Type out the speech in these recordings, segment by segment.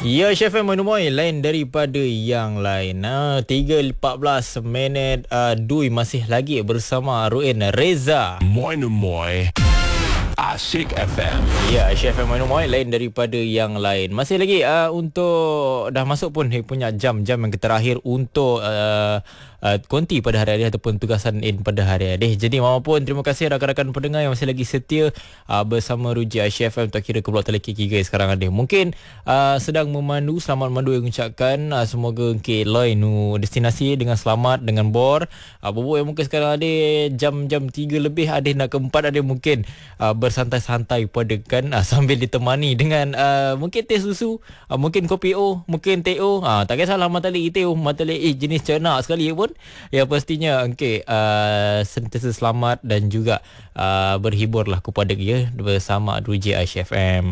Ya, Chef Monomoy lain daripada yang lain. 3:14 minit. Dui masih lagi bersama Ruin Reza. Monomoy. Asyik FM. Ya, Chef Monomoy lain daripada yang lain. Masih lagi untuk dah masuk pun punya jam-jam yang terakhir untuk konti pada hari-hari ataupun tugasan in pada hari-hari. Jadi maupun terima kasih rakan-rakan pendengar yang masih lagi setia bersama Ruji Asyik FM tak kira ke Pulau Teleki Kigai sekarang ada. Mungkin sedang memandu, selamat memandu yang ucapkan. Semoga ke lain destinasi dengan selamat, dengan bor. Bubuk yang mungkin sekarang ada jam-jam 3 lebih, ada nak ke 4, ada mungkin bersantai-santai pada kan sambil ditemani dengan mungkin teh susu, mungkin kopi O, mungkin teh O. Tak kisahlah matalik teh O, matalik jenis cernak sekali pun. Ya pastinya sentiasa selamat dan juga berhiburlah kepada dia bersama Ruji Asyik FM.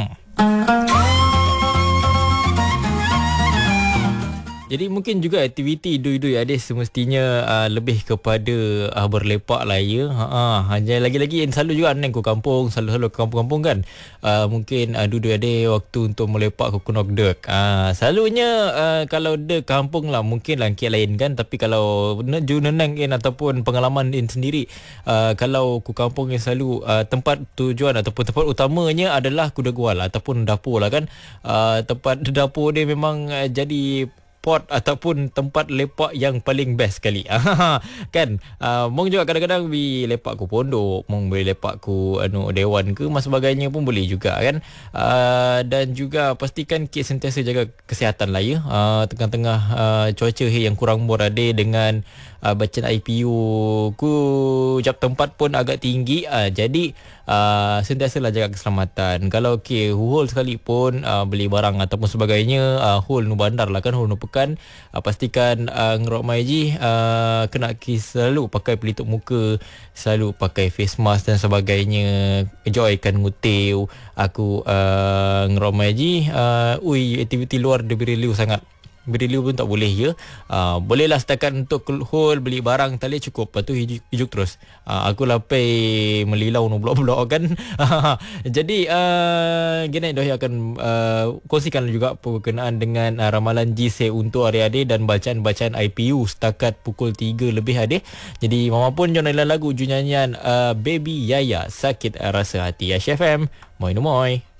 Jadi mungkin juga aktiviti dui-dui ada semestinya lebih kepada berlepak lah ya. Hanya lagi-lagi selalu juga anak ke kampung, selalu ke kampung-kampung kan. Mungkin dui-dui ada waktu untuk melepak ke kunok dek. Selalunya kalau dek kampung lah mungkin lah ke lain kan, tapi kalau ju nenang ataupun pengalaman sendiri, kalau ke kampung yang selalu tempat tujuan ataupun tempat utamanya adalah kuda gual ataupun dapur lah kan. Tempat dapur dia memang jadi pot ataupun tempat lepak yang paling best sekali. Kan mong juga kadang-kadang bi lepak ku pondok, mong boleh lepak ku dewan ke mas sebagainya pun boleh juga kan. Dan juga pastikan kita sentiasa jaga kesihatan lah ya. Tengah-tengah cuaca yang kurang bor ada dengan bacaan IPU ku jap tempat pun agak tinggi. Jadi sentiasalah jaga keselamatan. Kalau hul sekali pun beli barang ataupun sebagainya, hul nu bandar lah kan, hul nu pekan, pastikan ngerok maiji kena selalu pakai pelitup muka, selalu pakai face mask dan sebagainya. Enjoykan ngutiu aku ngerok maiji aktiviti luar dia berilu sangat. Berilu pun tak boleh ya. Bolehlah setakat untuk hol beli barang tali cukup. Lepas tu hijuk terus. Aku lapai melilau no blok-blok kan. Jadi gini dah akan kongsikan juga berkenaan dengan ramalan GC untuk hari-hari dan bacaan-bacaan IPU setakat pukul 3 lebih ada. Jadi mama pun jangan lagu nyanyian Baby Yaya Sakit Rasa Hati. Asyik FM. Moy no moy.